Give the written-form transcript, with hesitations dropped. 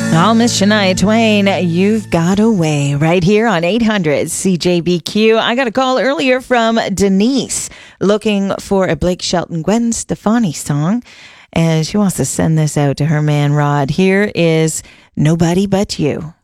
Oh, Miss Shania Twain, you've got away right here on 800 CJBQ. I got a call earlier from Denise looking for a Blake Shelton, Gwen Stefani song, and she wants to send this out to her man Rod. Here is Nobody But You.